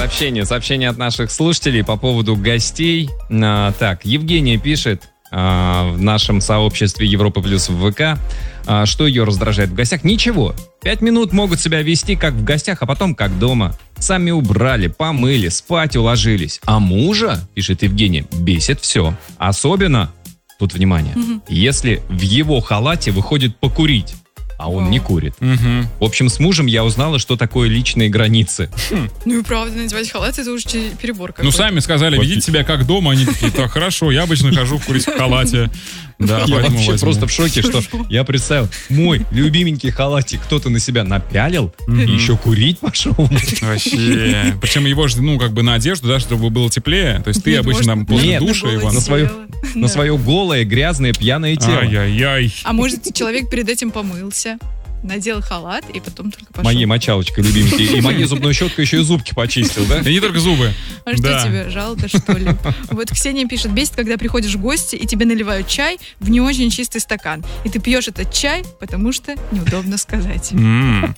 Сообщение от наших слушателей по поводу гостей. Так, Евгения пишет в нашем сообществе Европа Плюс в ВК, что ее раздражает в гостях. Ничего, 5 минут могут себя вести как в гостях, а потом как дома. Сами убрали, помыли, спать уложились. А мужа, пишет Евгения, бесит все. Особенно, тут внимание, если в его халате выходит покурить, а он не курит. В общем, с мужем я узнала, что такое личные границы. Ну и правда, надевать халат — это уже перебор какой-то. Ну, сами сказали, ведите себя как дома. Они такие, так, хорошо, я обычно хожу курить в халате. Да, я вообще возьму. просто в шоке, что я представил, мой любименький халатик кто-то на себя напялил и еще курить пошел. Вообще. Причем его же, на одежду, да, чтобы было теплее. То есть ты обычно там после душа его... На свое голое, грязное, пьяное тело. Ай-яй-яй. А может, человек перед этим помылся, надел халат и потом только пошел. Моей мочалочкой любименькой. И моей зубной щеткой еще и зубки почистил, да? И не только зубы. А что тебе, жалко, что ли? Вот Ксения пишет: бесит, когда приходишь в гости, и тебе наливают чай в не очень чистый стакан. И ты пьешь этот чай, потому что неудобно сказать. Там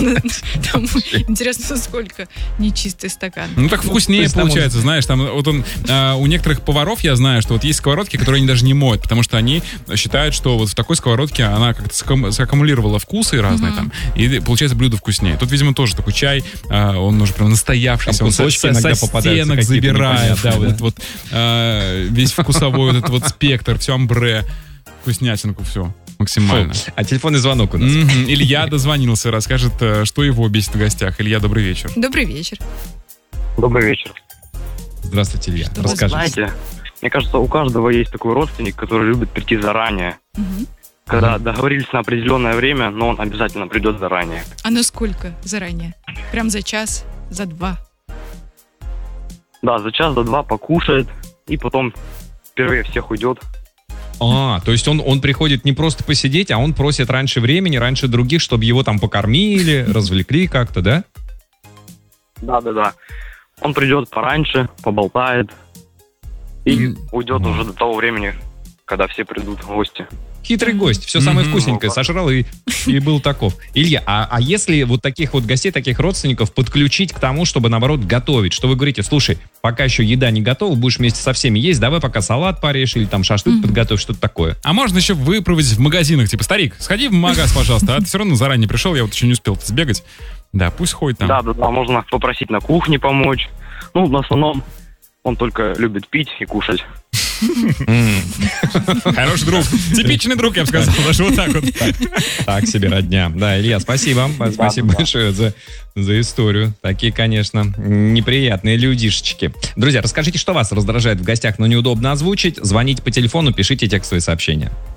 интересно, сколько нечистый стакан. Ну так вкуснее получается, знаешь, там вот у некоторых поваров я знаю, что вот есть сковородки, которые они даже не моют, потому что они считают, что вот в такой сковородке она как-то саккумулировала вкусы разные там, и получается блюдо вкуснее. Тут, видимо, тоже такой чай, он уже прям настоявшийся, он со стенок забирает, да, вот этот вот весь вкусовой вот этот вот спектр, все амбре, вкуснятинку, все. Максимально. А телефонный звонок у нас. Илья дозвонился, расскажет, что его бесит в гостях. Илья, добрый вечер. Добрый вечер. Добрый вечер. Здравствуйте, Илья. Расскажите. Знаете, мне кажется, у каждого есть такой родственник, который любит прийти заранее. Когда договорились на определенное время, но он обязательно придет заранее. А на сколько заранее? Прям за час, за два? Да, за час, за два покушает, и потом впервые всех уйдет. То есть он приходит не просто посидеть, а он просит раньше времени, раньше других, чтобы его там покормили, развлекли как-то, да? Да. Он придет пораньше, поболтает и уйдет уже до того времени, когда все придут в гости. Хитрый гость, все самое вкусненькое сожрал и был таков. Илья, а если вот таких вот гостей, таких родственников подключить к тому, чтобы, наоборот, готовить? Что вы говорите: слушай, пока еще еда не готова, будешь вместе со всеми есть, давай пока салат порежь или там шашлык подготовь, что-то такое. А можно еще выпроводить в магазинах, типа: старик, сходи в магаз, пожалуйста, а ты все равно заранее пришел, я вот еще не успел сбегать. Да, пусть ходит там. Да, можно попросить на кухне помочь. Ну, в основном он только любит пить и кушать. Хороший друг. Типичный друг, я бы сказал. Даже вот так вот. Так себе родня. Да, Илья, спасибо. Спасибо большое за историю. Такие, конечно, неприятные людишечки. Друзья, расскажите, что вас раздражает в гостях, но неудобно озвучить. Звоните по телефону, пишите текстовые сообщения.